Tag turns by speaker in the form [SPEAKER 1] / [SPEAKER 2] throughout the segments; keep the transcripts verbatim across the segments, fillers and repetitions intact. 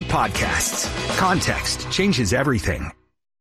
[SPEAKER 1] Podcasts. Context changes everything.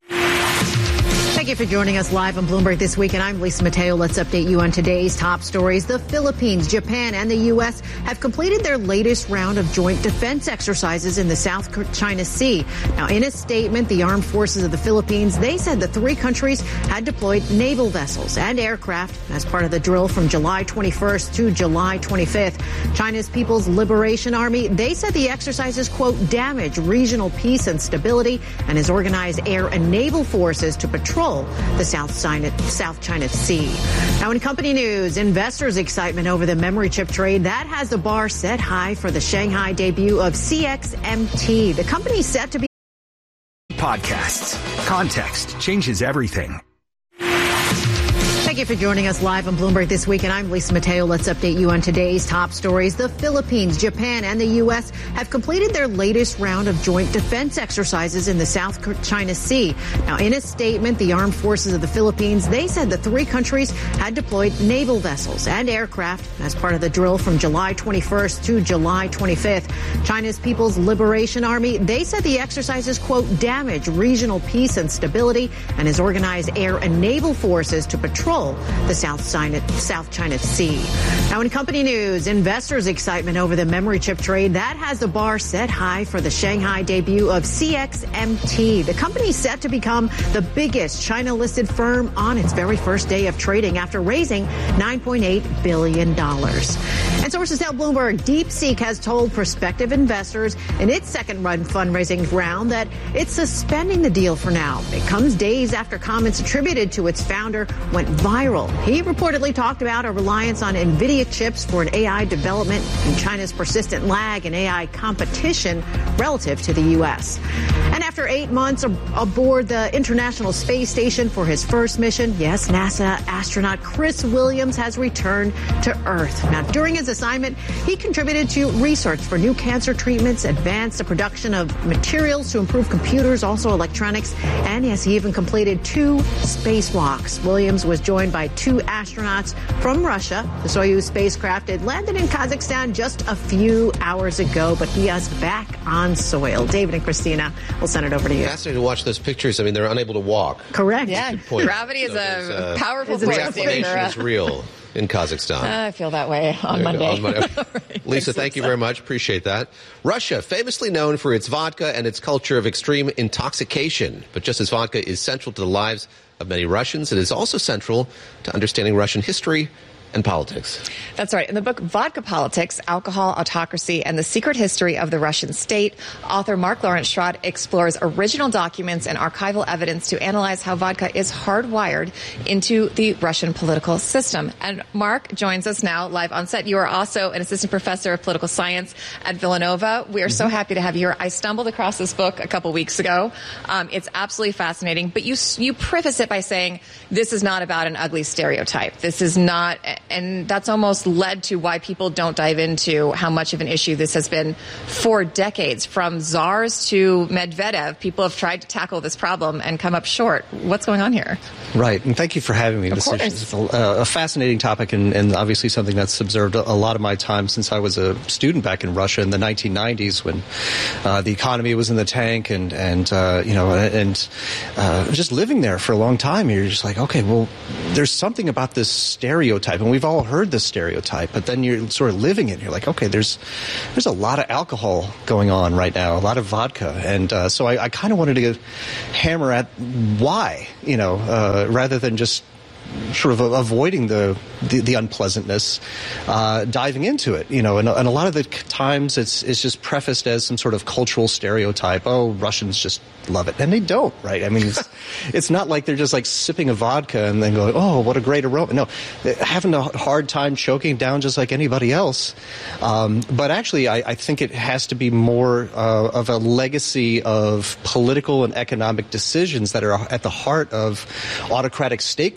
[SPEAKER 2] Thank you for joining us live on Bloomberg This Week, and I'm Lisa Mateo. Let's update you on today's top stories. The Philippines, Japan, and the U S have completed their latest round of joint defense exercises in the South China Sea. Now, in a statement, the armed forces of the Philippines, they said the three countries had deployed naval vessels and aircraft as part of the drill from July twenty-first to July twenty-fifth. China's People's Liberation Army, they said the exercises, quote, damage regional peace and stability and has organized air and naval forces to patrol the South China, South China Sea. Now, in company news, investors' excitement over the memory chip trade, that has the bar set high for the Shanghai debut of C X M T. The company set to be...
[SPEAKER 1] Podcasts. Context changes everything.
[SPEAKER 2] Thank you for joining us live on Bloomberg This Week, and I'm Lisa Mateo. Let's update you on today's top stories. The Philippines, Japan, and the U S have completed their latest round of joint defense exercises in the South China Sea. Now, in a statement, the armed forces of the Philippines, they said the three countries had deployed naval vessels and aircraft as part of the drill from July twenty-first to July twenty-fifth. China's People's Liberation Army, they said the exercises, quote, damage regional peace and stability and has organized air and naval forces to patrol the South China, South China Sea. Now, in company news, investors' excitement over the memory chip trade, that has the bar set high for the Shanghai debut of C X M T. The company set to become the biggest China-listed firm on its very first day of trading after raising nine point eight billion dollars. And sources tell Bloomberg DeepSeek has told prospective investors in its second-run fundraising round that it's suspending the deal for now. It comes days after comments attributed to its founder went viral. He reportedly talked about a reliance on NVIDIA chips for an A I development and China's persistent lag in A I competition relative to the U S. And after eight months aboard the International Space Station for his first mission, yes, NASA astronaut Chris Williams has returned to Earth. Now, during his assignment, he contributed to research for new cancer treatments, advanced the production of materials to improve computers, also electronics, and yes, he even completed two spacewalks. Williams was joined by two astronauts from Russia. The Soyuz spacecraft had landed in Kazakhstan just a few hours ago, but he is back on soil. David and Christina, we'll send it over to you.
[SPEAKER 3] Fascinating to watch those pictures. I mean, they're unable to walk.
[SPEAKER 2] Correct.
[SPEAKER 4] Yeah, gravity is
[SPEAKER 3] so
[SPEAKER 4] a powerful
[SPEAKER 3] uh,
[SPEAKER 4] force.
[SPEAKER 3] Reclamation is real in Kazakhstan.
[SPEAKER 4] Uh, I feel that way on Monday.
[SPEAKER 3] On Monday.
[SPEAKER 4] Right.
[SPEAKER 3] Lisa, thank you very much. Appreciate that. Russia, famously known for its vodka and its culture of extreme intoxication. But just as vodka is central to the lives of many Russians, it is also central to understanding Russian history and politics.
[SPEAKER 4] That's right. In the book Vodka Politics, Alcohol, Autocracy, and the Secret History of the Russian State, author Mark Lawrence Schrod explores original documents and archival evidence to analyze how vodka is hardwired into the Russian political system. And Mark joins us now live on set. You are also an assistant professor of political science at Villanova. We are mm-hmm. so happy to have you here. I stumbled across this book a couple weeks ago. Um, it's absolutely fascinating. But you, you preface it by saying this is not about an ugly stereotype. This is not... And that's almost led to why people don't dive into how much of an issue this has been for decades. From czars to Medvedev, people have tried to tackle this problem and come up short. What's going on here?
[SPEAKER 5] Right, and thank you for having me.
[SPEAKER 4] Of
[SPEAKER 5] this
[SPEAKER 4] course.
[SPEAKER 5] is a, a fascinating topic and, and obviously something that's observed a, a lot of my time since I was a student back in Russia in the nineteen nineties when uh, the economy was in the tank and, and uh, you know, and uh, just living there for a long time. You're just like, okay, well, there's something about this stereotype, and we've all heard this stereotype, but then you're sort of living it. You're like, okay, there's there's a lot of alcohol going on right now, a lot of vodka, and uh, so I, I kind of wanted to hammer at why, you know, uh, rather than just sort of avoiding the the, the unpleasantness, uh, diving into it, you know, and, and a lot of the times it's it's just prefaced as some sort of cultural stereotype. Oh, Russians just love it, and they don't, right? I mean, it's, it's not like they're just like sipping a vodka and then going, oh, what a great aroma. No, they're having a hard time choking down just like anybody else. Um, but actually, I, I think it has to be more uh, of a legacy of political and economic decisions that are at the heart of autocratic statecraft kind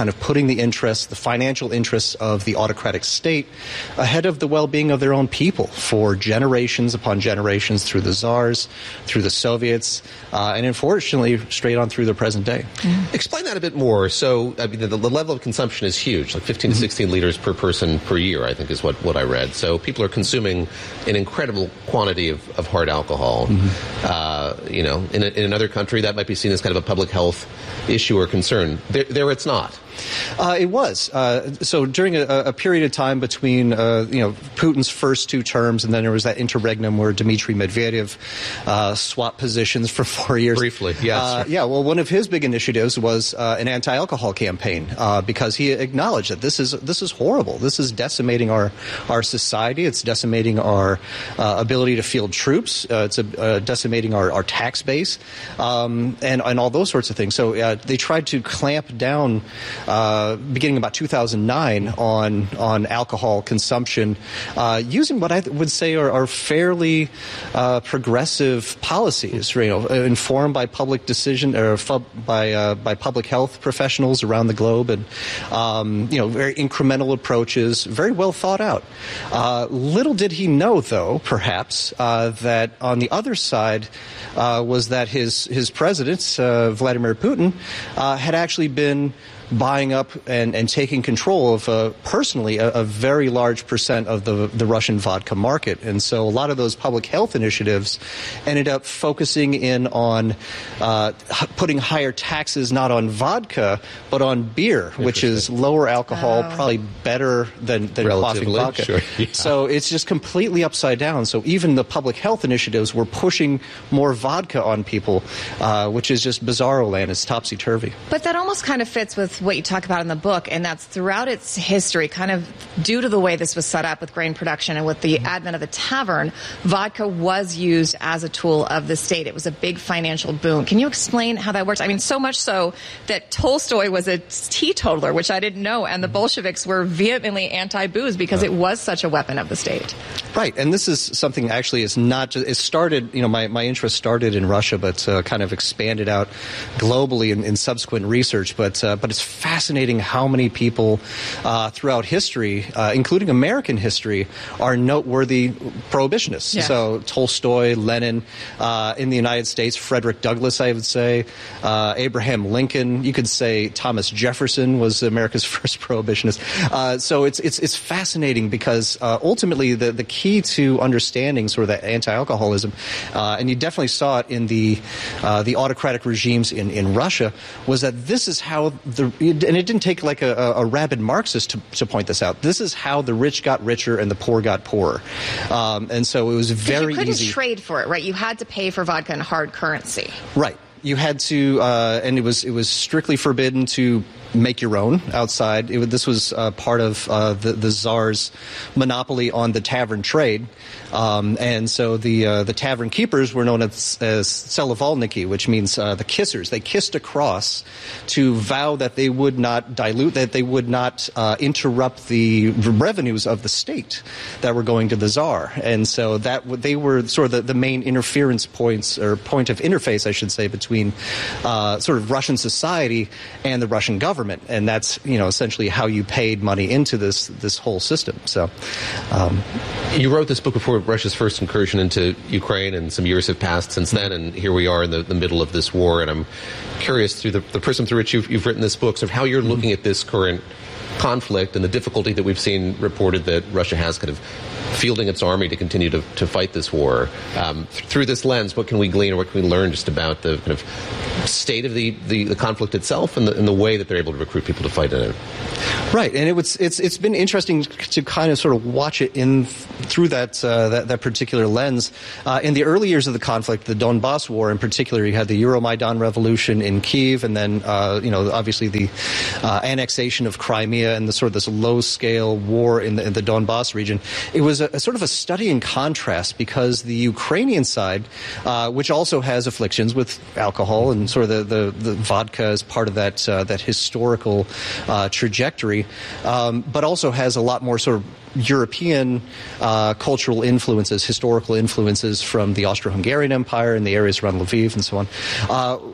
[SPEAKER 5] kind of putting the interests, the financial interests of the autocratic state ahead of the well-being of their own people for generations upon generations through the czars, through the Soviets, uh, and unfortunately straight on through the present day.
[SPEAKER 3] Mm-hmm. Explain that a bit more. So I mean, the, the level of consumption is huge, like fifteen mm-hmm. to sixteen liters per person per year, I think is what, what I read. So people are consuming an incredible quantity of, of hard alcohol. Mm-hmm. Uh, you know, in, a, in another country, that might be seen as kind of a public health issue or concern. There, there it's not.
[SPEAKER 5] Uh, it was. Uh, so during a, a period of time between, uh, you know, Putin's first two terms, and then there was that interregnum where Dmitry Medvedev uh, swapped positions for four years.
[SPEAKER 3] Briefly, yes.
[SPEAKER 5] Uh, yeah, well, one of his big initiatives was uh, an anti-alcohol campaign uh, because he acknowledged that this is this is horrible. This is decimating our, our society. It's decimating our uh, ability to field troops. Uh, it's uh, decimating our, our tax base um, and, and all those sorts of things. So uh, they tried to clamp down Uh, beginning about two thousand nine on on alcohol consumption, uh, using what I th- would say are, are fairly uh, progressive policies, you know, informed by public decision or fu- by uh, by public health professionals around the globe, and um, you know, very incremental approaches, very well thought out. Uh, little did he know, though, perhaps uh, that on the other side uh, was that his his president, uh, Vladimir Putin, uh, had actually been buying up and, and taking control of, uh, personally, a, a very large percent of the, the Russian vodka market. And so a lot of those public health initiatives ended up focusing in on uh, h- putting higher taxes not on vodka, but on beer, which is lower alcohol, oh. probably better than, than quaffing vodka.
[SPEAKER 3] Sure, yeah.
[SPEAKER 5] So it's just completely upside down. So even the public health initiatives were pushing more vodka on people, uh, which is just bizarro land. It's topsy-turvy.
[SPEAKER 4] But that almost kind of fits with what you talk about in the book, and that's throughout its history, kind of due to the way this was set up with grain production and with the advent of the tavern, vodka was used as a tool of the state. It was a big financial boon. Can you explain how that works? I mean, so much so that Tolstoy was a teetotaler, which I didn't know, and the Bolsheviks were vehemently anti-booze because it was such a weapon of the state.
[SPEAKER 5] Right, and this is something actually is not just, it started, you know, my, my interest started in Russia, but uh, kind of expanded out globally in, in subsequent research, but uh, but it's fascinating how many people uh, throughout history, uh, including American history, are noteworthy prohibitionists. Yeah. So Tolstoy, Lenin, uh, in the United States, Frederick Douglass, I would say, uh, Abraham Lincoln. You could say Thomas Jefferson was America's first prohibitionist. Uh, so it's it's it's fascinating because uh, ultimately the, the key to understanding sort of that anti-alcoholism, uh, and you definitely saw it in the uh, the autocratic regimes in, in Russia, was that this is how the and it didn't take like a, a rabid Marxist to, to point this out. This is how the rich got richer and the poor got poorer. Um, and so it was very
[SPEAKER 4] you couldn't
[SPEAKER 5] easy.
[SPEAKER 4] trade for it, right? You had to pay for vodka in hard currency.
[SPEAKER 5] Right. You had to, uh, and it was it was strictly forbidden to make your own outside. It, this was uh, part of uh, the, the Tsar's monopoly on the tavern trade. Um, and so the uh, the tavern keepers were known as, as Selavalniki, which means uh, the kissers. They kissed a cross to vow that they would not dilute, that they would not uh, interrupt the revenues of the state that were going to the Tsar. And so that they were sort of the, the main interference points, or point of interface, I should say, between uh, sort of Russian society and the Russian government. And that's, you know, essentially how you paid money into this this whole system. So, um,
[SPEAKER 3] you wrote this book before Russia's first incursion into Ukraine, and some years have passed since then, and here we are in the, the middle of this war. And I'm curious, through the, the prism through which you've, you've written this book, sort of how you're looking at this current conflict and the difficulty that we've seen reported that Russia has kind of fielding its army to continue to, to fight this war. Um, th- through this lens, what can we glean or what can we learn just about the kind of state of the, the, the conflict itself and the, and the way that they're able to recruit people to fight in it?
[SPEAKER 5] Right, and it was it's it's been interesting to kind of sort of watch it in through that uh, that, that particular lens. Uh, in the early years of the conflict, the Donbass War in particular, you had the Euromaidan revolution in Kyiv, and then uh, you know obviously the uh, annexation of Crimea and the sort of this low scale war in the, in the Donbass region. It was a, a sort of a study in contrast because the Ukrainian side, uh, which also has afflictions with alcohol and sort of the the, the vodka as part of that uh, that historical uh, trajectory. Um, but also has a lot more sort of European uh, cultural influences, historical influences from the Austro-Hungarian Empire and the areas around Lviv and so on. Uh,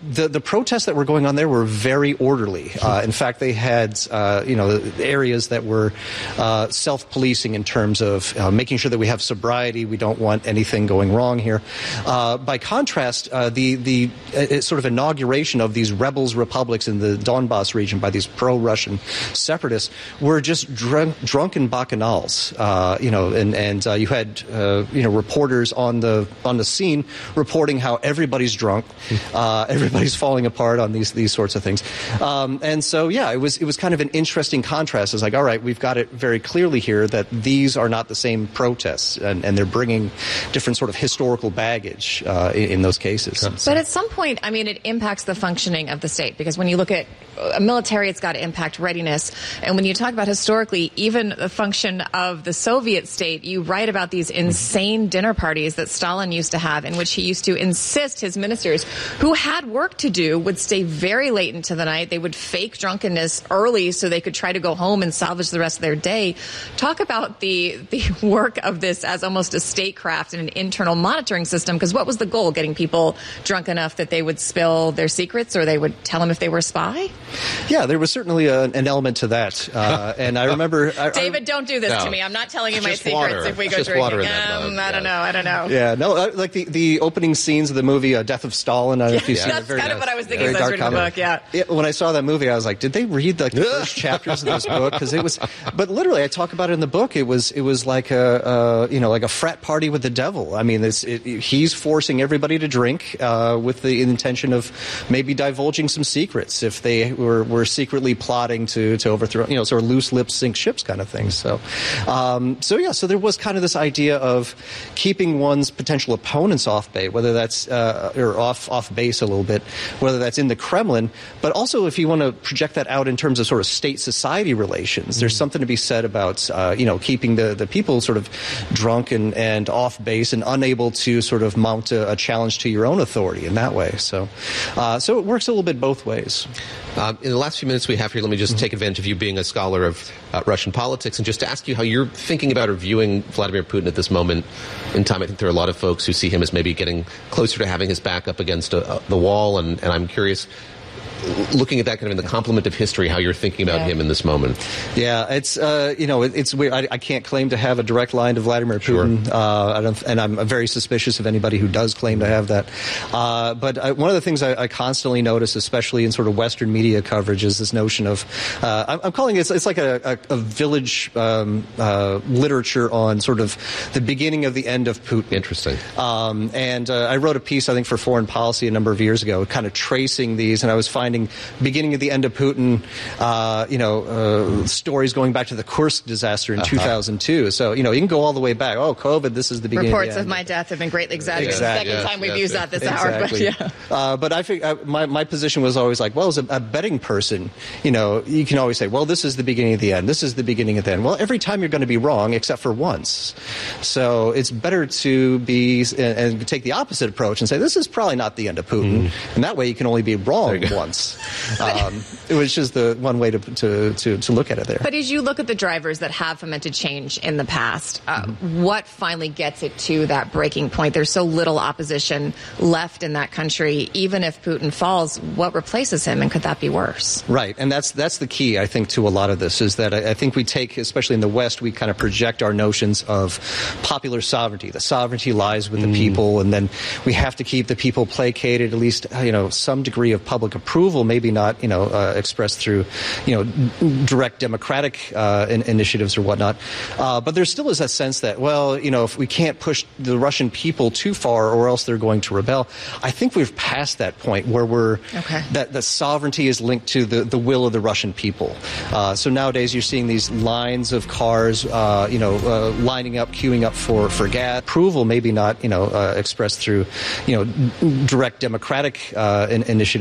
[SPEAKER 5] the the protests that were going on there were very orderly. Uh, in fact, they had uh, you know areas that were uh, self-policing in terms of uh, making sure that we have sobriety. We don't want anything going wrong here. Uh, by contrast, uh, the the uh, sort of inauguration of these rebels republics in the Donbass region by these pro-Russian separatists were just drunk, drunken bacchanals. Uh, you know, and and uh, you had uh, you know reporters on the on the scene reporting how everybody's drunk, uh, everybody's falling apart on these these sorts of things. Um, and so, yeah, it was it was kind of an interesting contrast. It's like, all right, we've got it very clearly here that these are not the same protests, and, and they're bringing different sort of historical baggage uh, in, in those cases.
[SPEAKER 4] But at some point, I mean, it impacts the functioning of the state, because when you look at a military, it's got to impact readiness. And when you talk about historically, even the function of the Soviet state, you write about these insane dinner parties that Stalin used to have, in which he used to insist his ministers, who had work to do, would stay very late into the night. They would fake drunkenness early so they could try to go home and salvage the rest of their day. Talk about the the work of this as almost a statecraft and an internal monitoring system, because what was the goal? Getting people drunk enough that they would spill their secrets, or they would tell them if they were a spy?
[SPEAKER 5] Yeah, there was certainly a, an element to that. Uh, and I remember... I,
[SPEAKER 4] David, don't do this
[SPEAKER 3] no.
[SPEAKER 4] to me. I'm not telling you
[SPEAKER 3] It's
[SPEAKER 4] my
[SPEAKER 3] just
[SPEAKER 4] secrets
[SPEAKER 3] water.
[SPEAKER 4] if we
[SPEAKER 3] It's
[SPEAKER 4] go
[SPEAKER 3] just
[SPEAKER 4] drinking.
[SPEAKER 3] water in that
[SPEAKER 4] Um,
[SPEAKER 3] mug,
[SPEAKER 4] I don't
[SPEAKER 3] yeah.
[SPEAKER 4] know. I don't know.
[SPEAKER 5] Yeah, no, uh, like the, the opening scenes of the movie uh, Death of Stalin. I don't know if you've
[SPEAKER 3] Yeah.
[SPEAKER 5] seen
[SPEAKER 4] That's
[SPEAKER 5] it. Very,
[SPEAKER 4] kind of what I was thinking
[SPEAKER 5] very
[SPEAKER 4] as I was
[SPEAKER 5] dark
[SPEAKER 4] reading the
[SPEAKER 5] comedy.
[SPEAKER 4] book, yeah.
[SPEAKER 5] Yeah, when I saw that movie, I was like, did they read like the first chapters of this book? Because it was, but literally, I talk about it in the book. It was, it was like a, a you know, like a frat party with the devil. I mean, it's, it, he's forcing everybody to drink uh, with the intention of maybe divulging some secrets if they were, were secretly plotting to to overthrow, you know, sort of loose lips sink ships kind of thing. So, um, so yeah, so there was kind of this idea of keeping one's potential opponents off base, whether that's uh, or off off base a little bit, whether that's in the Kremlin, but also if you want to project that out in terms of sort of state-society relations, there's something to be said about uh, you know keeping the, the people sort of drunk and, and off base and unable to sort of mount a, a challenge to your own authority in that way. So, uh, so it works a little bit both ways.
[SPEAKER 3] Um, in the last few minutes we have here, let me just mm-hmm. take advantage of you being a scholar of uh, Russian politics and just to ask you how you're thinking about or viewing Vladimir Putin at this moment in time. I think there are a lot of folks who see him as maybe getting closer to having his back up against a, a, the wall, and, and I'm curious, looking at that kind of in the complement of history, how you're thinking about yeah. him in this moment.
[SPEAKER 5] Yeah, it's, uh, you know, it, it's weird. I, I can't claim to have a direct line to Vladimir Putin, sure. uh, I don't, and I'm very suspicious of anybody who does claim to have that. Uh, but I, one of the things I, I constantly notice, especially in sort of Western media coverage, is this notion of, uh, I'm, I'm calling it, it's, it's like a, a, a village um, uh, literature on sort of the beginning of the end of Putin.
[SPEAKER 3] Interesting.
[SPEAKER 5] Um, and uh, I wrote a piece, I think, for Foreign Policy a number of years ago, kind of tracing these, and I was finding beginning of the end of Putin, uh, you know, uh, stories going back to the Kursk disaster in uh-huh. two thousand two. So, you know, you can go all the way back. Oh, COVID, this is the beginning.
[SPEAKER 4] Reports
[SPEAKER 5] of, the
[SPEAKER 4] of my death have been greatly exaggerated.
[SPEAKER 5] Exactly.
[SPEAKER 4] Second
[SPEAKER 3] yes,
[SPEAKER 4] time we've
[SPEAKER 3] yes,
[SPEAKER 4] used
[SPEAKER 3] yes.
[SPEAKER 4] that this
[SPEAKER 5] exactly.
[SPEAKER 4] hour. But, yeah.
[SPEAKER 5] uh, but I think uh, my, my position was always like, well, as a, a betting person, you know, you can always say, well, this is the beginning of the end. This is the beginning of the end. Well, every time you're going to be wrong, except for once. So it's better to be and, and take the opposite approach and say, this is probably not the end of Putin. Mm. And that way you can only be wrong once. Um, it was just the one way to, to, to, to look at it there.
[SPEAKER 4] But as you look at the drivers that have fomented change in the past, uh, mm-hmm. what finally gets it to that breaking point? There's so little opposition left in that country. Even if Putin falls, what replaces him, and could that be worse?
[SPEAKER 5] Right, and that's that's the key, I think, to a lot of this, is that I, I think we take, especially in the West, we kind of project our notions of popular sovereignty. The sovereignty lies with mm. the people, and then we have to keep the people placated, at least, you know, some degree of public approval, maybe not, you know, uh, expressed through, you know, direct democratic uh, in, initiatives or whatnot. Uh, but there still is that sense that, well, you know, if we can't push the Russian people too far or else they're going to rebel. I think we've passed that point where we're,
[SPEAKER 4] okay.
[SPEAKER 5] that the sovereignty is linked to the, the will of the Russian people. Uh, so nowadays you're seeing these lines of cars, uh, you know, uh, lining up, queuing up for, for gas. Approval, maybe not, you know, uh, expressed through, you know, direct democratic uh, in, initiatives or whatnot.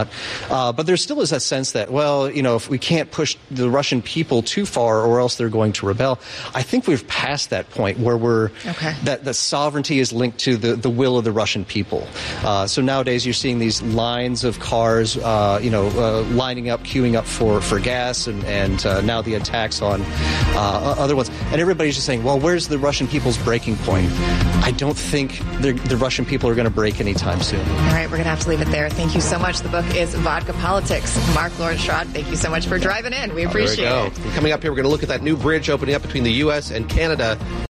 [SPEAKER 5] whatnot. Uh, but there still is that sense that, well, you know, if we can't push the Russian people too far or else they're going to rebel. I think we've passed that point where we're
[SPEAKER 4] okay.
[SPEAKER 5] that the sovereignty is linked to the, the will of the Russian people. Uh, so nowadays you're seeing these lines of cars, uh, you know, uh, lining up, queuing up for, for gas, and, and uh, now the attacks on uh, other ones. And everybody's just saying, well, where's the Russian people's breaking point? I don't think the Russian people are going to break anytime soon.
[SPEAKER 4] All right, we're going to have to leave it there. Thank you so much. The book is Vodka Politics. Mark Lawrence Schrott, thank you so much for driving in. We appreciate
[SPEAKER 3] oh, there we
[SPEAKER 4] it.
[SPEAKER 3] go. Coming up here, we're going to look at that new bridge opening up between the U S and Canada.